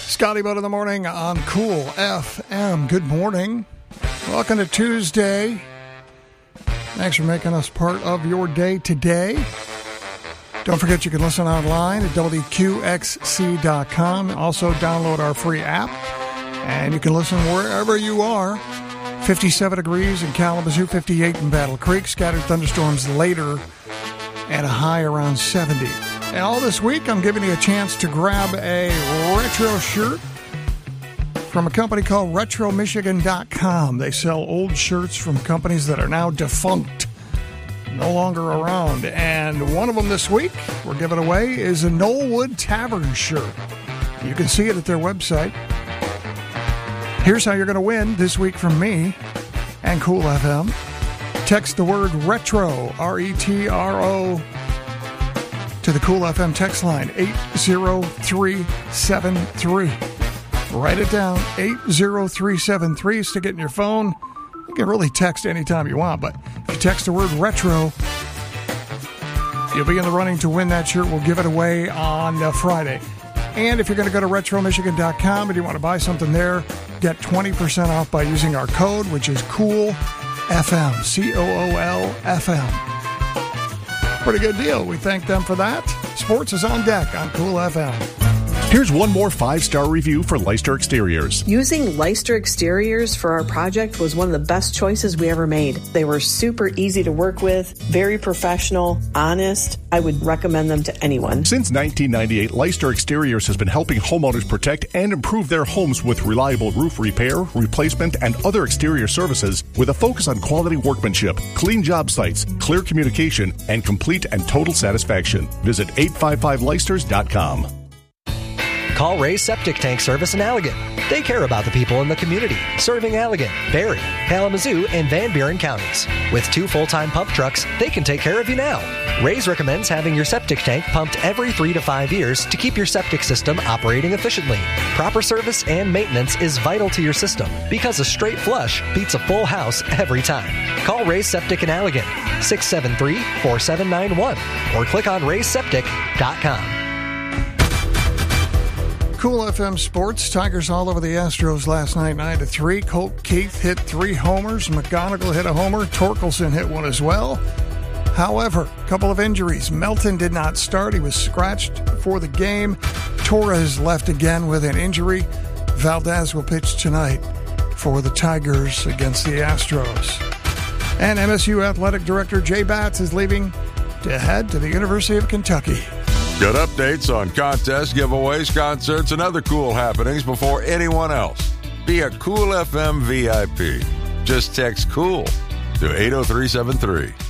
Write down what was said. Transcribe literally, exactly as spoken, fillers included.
Scotty Bud in the morning on Cool F M. Good morning. Welcome to Tuesday. Thanks for making us part of your day today. Don't forget you can listen online at W Q X C dot com. Also download our free app. And you can listen wherever you are. fifty-seven degrees in Kalamazoo, fifty-eight in Battle Creek. Scattered thunderstorms later and a high around seventy. And all this week, I'm giving you a chance to grab a retro shirt from a company called Retro Michigan dot com. They sell old shirts from companies that are now defunct, no longer around. And one of them this week we're giving away is a Knollwood Tavern shirt. You can see it at their website. Here's how you're going to win this week from me and Cool F M. Text the word retro, R E T R O, to the Cool F M text line, eight zero three seven three. Write it down, eight zero three seven three. Stick it in your phone. You can really text anytime you want, but if you text the word retro, you'll be in the running to win that shirt. We'll give it away on uh, Friday. And if you're going to go to Retro Michigan dot com and you want to buy something there, get twenty percent off by using our code, which is Cool F M, C O O L F M. Pretty good deal. We thank them for that. Sports is on deck on Cool F M. Here's one more five-star review for Leicester Exteriors. Using Leicester Exteriors for our project was one of the best choices we ever made. They were super easy to work with, very professional, honest. I would recommend them to anyone. Since nineteen ninety-eight, Leicester Exteriors has been helping homeowners protect and improve their homes with reliable roof repair, replacement, and other exterior services with a focus on quality workmanship, clean job sites, clear communication, and complete and total satisfaction. Visit eight five five leicesters dot com. Call Ray's Septic Tank Service in Allegan. They care about the people in the community, serving Allegan, Barry, Kalamazoo, and Van Buren counties. With two full-time pump trucks, they can take care of you now. Ray's recommends having your septic tank pumped every three to five years to keep your septic system operating efficiently. Proper service and maintenance is vital to your system because a straight flush beats a full house every time. Call Ray's Septic in Allegan, six seven three, four seven nine one, or click on rays septic dot com. Cool F M Sports. Tigers all over the Astros last night, nine to three. Colt Keith hit three homers. McGonigal hit a homer. Torkelson hit one as well. However, a couple of injuries. Melton did not start. He was scratched before the game. Torres left again with an injury. Valdez will pitch tonight for the Tigers against the Astros. And M S U Athletic Director Jay Batts is leaving to head to the University of Kentucky. Good updates on contests, giveaways, concerts, and other cool happenings before anyone else. Be a Cool F M V I P. Just text COOL to eight oh three seven three.